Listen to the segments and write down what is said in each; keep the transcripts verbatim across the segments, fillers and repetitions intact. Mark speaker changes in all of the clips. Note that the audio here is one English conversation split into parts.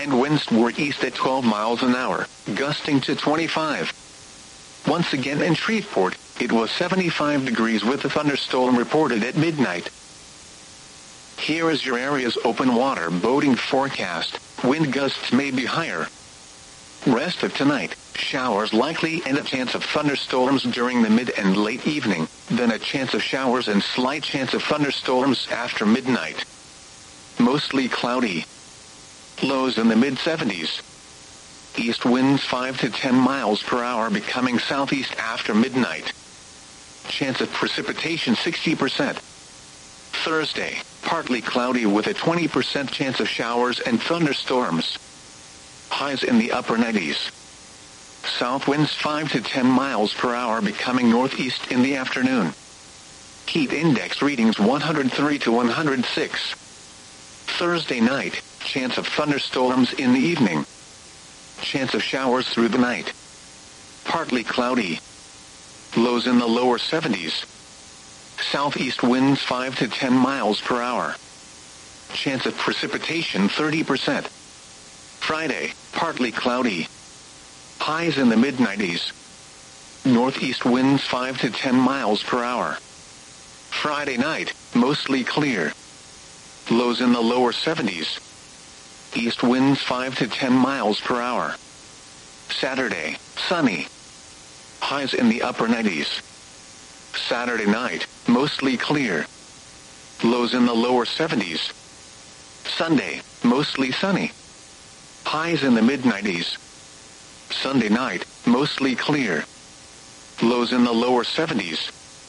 Speaker 1: and winds were east at twelve miles an hour, gusting to twenty-five. Once again in Shreveport, it was seventy-five degrees with a thunderstorm reported at midnight. Here is your area's open water boating forecast. Wind gusts may be higher. Rest of tonight, showers likely and a chance of thunderstorms during the mid and late evening, then a chance of showers and slight chance of thunderstorms after midnight. Mostly cloudy. Lows in the mid seventies. East winds five to ten miles per hour becoming southeast after midnight. Chance of precipitation sixty percent. Thursday, partly cloudy with a twenty percent chance of showers and thunderstorms. Highs in the upper nineties. South winds five to ten miles per hour becoming northeast in the afternoon. Heat index readings one hundred three to one hundred six. Thursday night, chance of thunderstorms in the evening. Chance of showers through the night. Partly cloudy. Lows in the lower seventies. Southeast winds five to ten miles per hour. Chance of precipitation thirty percent. Friday, partly cloudy. Highs in the mid nineties. Northeast winds five to ten miles per hour. Friday night, mostly clear. Lows in the lower seventies. East winds five to ten miles per hour. Saturday, sunny. Highs in the upper nineties. Saturday night, mostly clear. Lows in the lower seventies. Sunday, mostly sunny. Highs in the mid nineties. Sunday night, mostly clear. Lows in the lower seventies.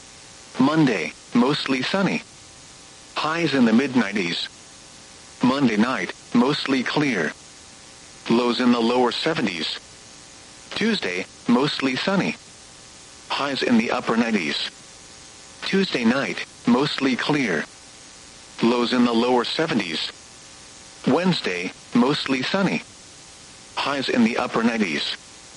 Speaker 1: Monday, mostly sunny. Highs in the mid nineties. Monday night, mostly clear. Lows in the lower seventies. Tuesday, mostly sunny. Highs in the upper nineties. Tuesday night, mostly clear. Lows in the lower seventies. Wednesday, mostly sunny. Highs in the upper nineties.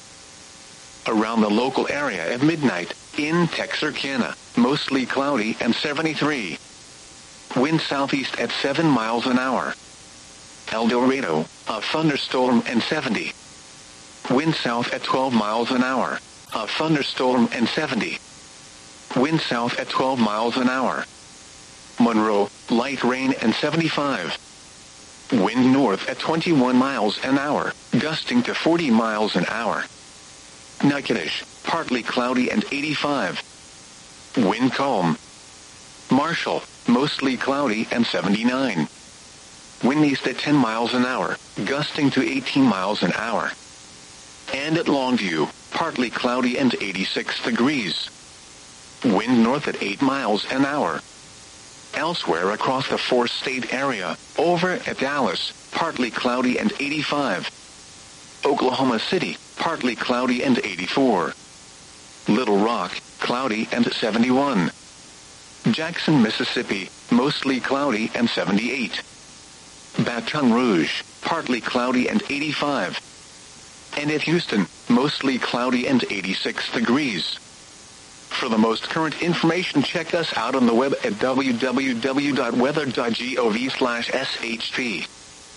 Speaker 1: Around the local area at midnight, in Texarkana, mostly cloudy and seventy-three. Wind southeast at seven miles an hour. El Dorado, a thunderstorm and seventy. Wind south at twelve miles an hour. A thunderstorm and seventy. Wind south at twelve miles an hour. Monroe, light rain and seventy-five. Wind north at twenty-one miles an hour, gusting to forty miles an hour. Natchitoches, partly cloudy and eighty-five. Wind calm. Marshall, mostly cloudy and seventy-nine. Wind east at ten miles an hour, gusting to eighteen miles an hour. And at Longview, partly cloudy and eighty-six degrees. Wind north at eight miles an hour. Elsewhere across the four-state area, over at Dallas, partly cloudy and eighty-five. Oklahoma City, partly cloudy and eighty-four. Little Rock, cloudy and seventy-one. Jackson, Mississippi, mostly cloudy and seventy-eight. Baton Rouge, partly cloudy and eighty-five. And at Houston, mostly cloudy and eighty-six degrees. For the most current information, check us out on the web at w w w dot weather dot gov slash s h p.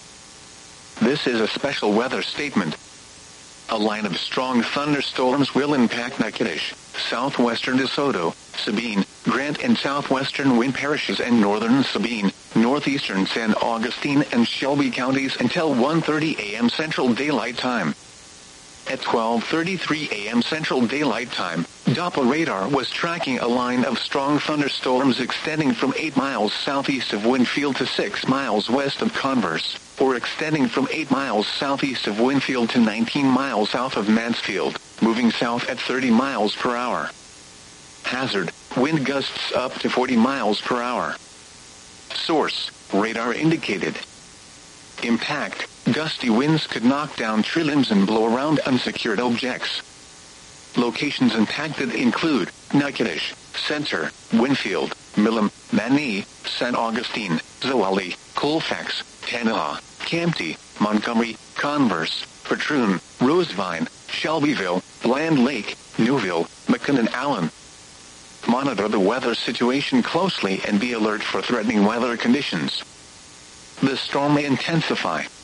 Speaker 1: This is a special weather statement. A line of strong thunderstorms will impact Natchitoches, southwestern DeSoto, Sabine, Grant and southwestern Winn parishes and northern Sabine, northeastern San Augustine and Shelby counties until one thirty a m Central Daylight Time. At twelve thirty-three a m Central Daylight Time, Doppler radar was tracking a line of strong thunderstorms extending from eight miles southeast of Winfield to six miles west of Converse, or extending from eight miles southeast of Winfield to nineteen miles south of Mansfield, moving south at thirty miles per hour. Hazard, wind gusts up to forty miles per hour. Source, radar indicated. Impact, gusty winds could knock down tree limbs and blow around unsecured objects. Locations impacted include Natchitoches, Center, Winfield, Milam, Manee, San Augustine, Zwolle, Colfax, Tanana, Campty, Montgomery, Converse, Patroon, Rosevine, Shelbyville, Bland Lake, Newville, Macon and Allen. Monitor the weather situation closely and be alert for threatening weather conditions. The storm may intensify.